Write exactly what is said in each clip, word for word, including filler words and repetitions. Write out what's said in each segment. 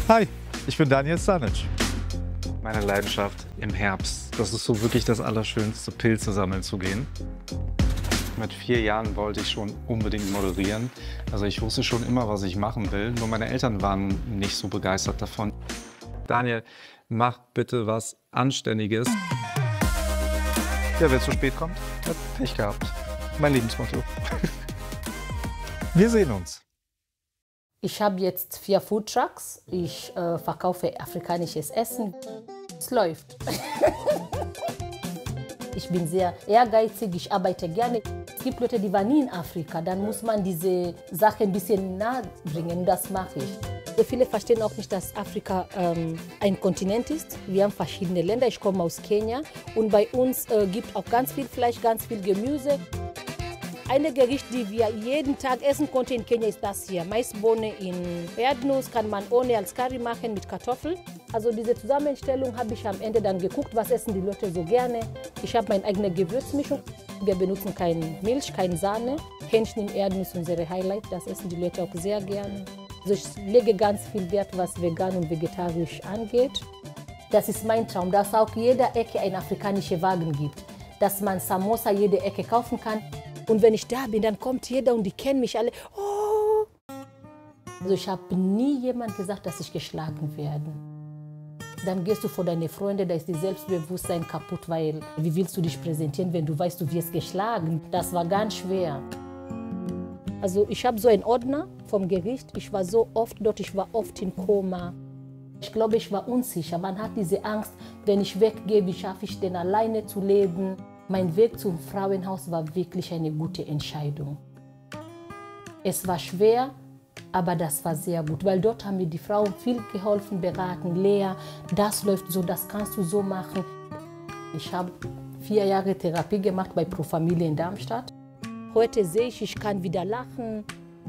Hi, ich bin Daniel Stanic. Meine Leidenschaft im Herbst, das ist so wirklich das Allerschönste, Pilze sammeln zu gehen. Mit vier Jahren wollte ich schon unbedingt moderieren. Also ich wusste schon immer, was ich machen will, nur meine Eltern waren nicht so begeistert davon. Daniel, mach bitte was Anständiges. Ja, wer zu spät kommt, Hat Pech gehabt. mein Lebensmotto. Wir sehen uns. Ich habe jetzt vier Foodtrucks. Ich äh, verkaufe afrikanisches Essen. Es läuft. Ich bin sehr ehrgeizig, ich arbeite gerne. Es gibt Leute, die waren nie in Afrika. Dann muss man diese Sache ein bisschen nahe bringen. Das mache ich. So viele verstehen auch nicht, dass Afrika ähm, ein Kontinent ist. Wir haben verschiedene Länder. Ich komme aus Kenia. Und bei uns äh, gibt es auch ganz viel Fleisch, ganz viel Gemüse. Ein Gericht, die wir jeden Tag essen konnten in Kenia, ist das hier. Maisbohne in Erdnuss kann man ohne als Curry machen mit Kartoffeln. Also diese Zusammenstellung habe ich am Ende dann geguckt, was essen die Leute so gerne. Ich habe meine eigene Gewürzmischung. Wir benutzen keine Milch, keine Sahne. Hähnchen in Erdnuss, unsere Highlight, das essen die Leute auch sehr gerne. Also ich lege ganz viel Wert, was vegan und vegetarisch angeht. Das ist mein Traum, dass es auch jeder Ecke einen afrikanischen Wagen gibt. Dass man Samosa jede Ecke kaufen kann. Und wenn ich da bin, dann kommt jeder und die kennen mich alle. Oh. Also ich habe nie jemand gesagt, dass ich geschlagen werde. Dann gehst du vor deine Freunde, da ist das Selbstbewusstsein kaputt, weil wie willst du dich präsentieren, wenn du weißt, du wirst geschlagen? Das war ganz schwer. Also ich habe so einen Ordner vom Gericht. Ich war so oft dort, ich war oft in Koma. Ich glaube, ich war unsicher. Man hat diese Angst, wenn ich weggehe, wie schaffe ich denn alleine zu leben? Mein Weg zum Frauenhaus war wirklich eine gute Entscheidung. Es war schwer, aber das war sehr gut, weil dort haben mir die Frauen viel geholfen, beraten. Lea, das läuft so, das kannst du so machen. Ich habe vier Jahre Therapie gemacht bei Pro Familie in Darmstadt. Heute sehe ich, ich kann wieder lachen.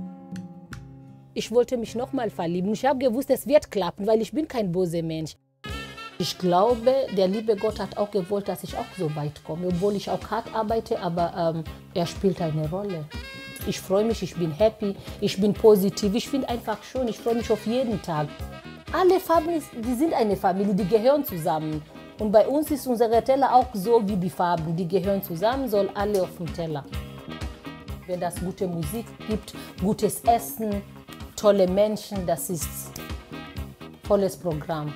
Ich wollte mich noch mal verlieben. Ich habe gewusst, es wird klappen, weil ich bin kein böser Mensch. Ich glaube, der liebe Gott hat auch gewollt, dass ich auch so weit komme, obwohl ich auch hart arbeite, aber ähm, er spielt eine Rolle. Ich freue mich, ich bin happy, ich bin positiv, ich finde einfach schön, ich freue mich auf jeden Tag. Alle Farben, die sind eine Familie, die gehören zusammen. Und bei uns ist unsere Teller auch so wie die Farben, die gehören zusammen, soll alle auf dem Teller. Wenn es gute Musik gibt, gutes Essen, tolle Menschen, das ist ein volles Programm.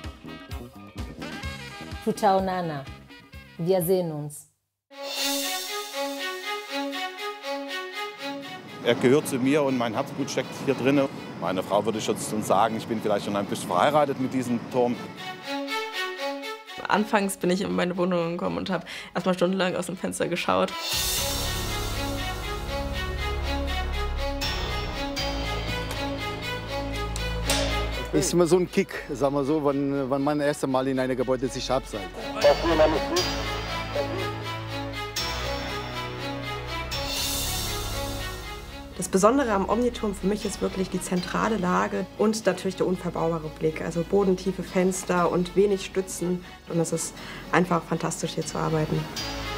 Tutaonana. Wir sehen uns. Er gehört zu mir und mein Herzblut steckt hier drin. Meine Frau würde schon sagen, ich bin vielleicht schon ein bisschen verheiratet mit diesem Turm. Anfangs bin ich in meine Wohnung gekommen und habe erst mal stundenlang aus dem Fenster geschaut. Ist immer so ein Kick, sagen wir so, wenn, wenn man das erste Mal in einem Gebäude sich abseits. Das Besondere am Omniturm für mich ist wirklich die zentrale Lage und natürlich der unverbaubare Blick. Also bodentiefe Fenster und wenig Stützen. Und es ist einfach fantastisch, hier zu arbeiten.